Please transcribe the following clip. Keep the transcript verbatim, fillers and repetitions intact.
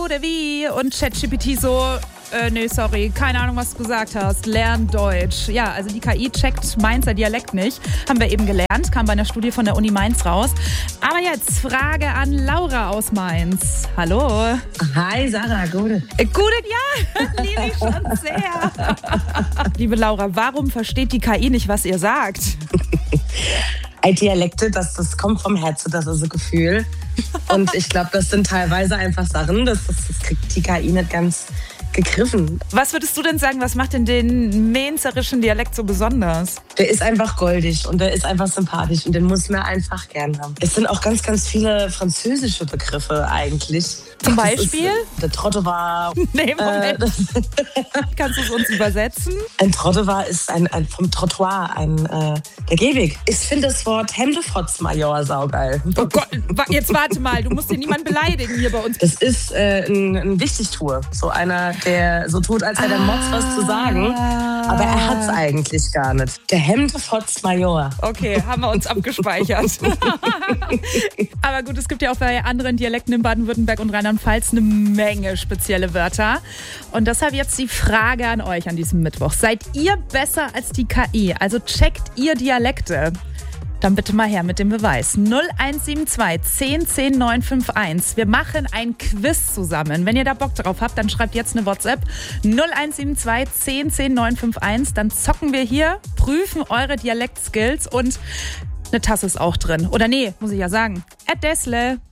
oder wie? Und ChatGPT so, äh, nee, sorry, keine Ahnung, was du gesagt hast. Lern Deutsch. Ja, also die K I checkt Mainzer Dialekt nicht. Haben wir eben gelernt, kam bei einer Studie von der Uni Mainz raus. Aber jetzt Frage an Laura aus Mainz. Hallo. Hi Sarah, gute. Äh, gute, ja, liebe ich schon sehr. Liebe Laura, warum versteht die K I nicht, was ihr sagt? Dialekte, das, das kommt vom Herzen, das ist ein Gefühl. Und ich glaube, das sind teilweise einfach Sachen, das, das, das kriegt die K I nicht ganz gegriffen. Was würdest du denn sagen, was macht denn den mainzerischen Dialekt so besonders? Der ist einfach goldig und der ist einfach sympathisch und den muss man einfach gern haben. Es sind auch ganz, ganz viele französische Begriffe eigentlich. Zum Beispiel? Ist, der Trottoir. Nee, Moment. Äh, Kannst du es uns übersetzen? Ein Trottoir ist ein, ein vom Trottoir, ein äh, der Gehweg. Ich finde das Wort Hemdefrotzmajor saugeil. Oh Gott, jetzt warte mal, du musst hier niemanden beleidigen hier bei uns. Das ist äh, ein, ein Wichtigtour. So einer, der so tut, als hätte er Motz was zu sagen. Aber er hat's eigentlich gar nicht. Der Hemdefrotzmajor. Okay, haben wir uns abgespeichert. Aber gut, es gibt ja auch bei anderen Dialekten in Baden-Württemberg und Rheinland-Pfalz eine Menge spezielle Wörter. Und deshalb jetzt die Frage an euch an diesem Mittwoch. Seid ihr besser als die K I? Also checkt ihr Dialekte? Dann bitte mal her mit dem Beweis. null eins sieben zwei zehn zehn neun fünf eins. Wir machen ein Quiz zusammen. Wenn ihr da Bock drauf habt, dann schreibt jetzt eine WhatsApp. null eins sieben zwei zehn zehn neun fünf eins. Dann zocken wir hier, prüfen eure Dialektskills und eine Tasse ist auch drin. Oder nee, muss ich ja sagen. Adesle.